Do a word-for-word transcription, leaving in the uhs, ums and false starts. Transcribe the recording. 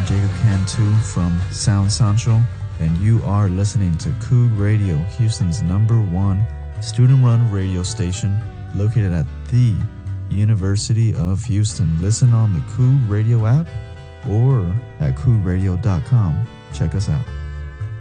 Jacob Cantu from Sound Central, and you are listening to Coog Radio, Houston's number one student-run radio station located at the University of Houston. Listen on the Coog Radio app or at coog radio dot com. Check us out.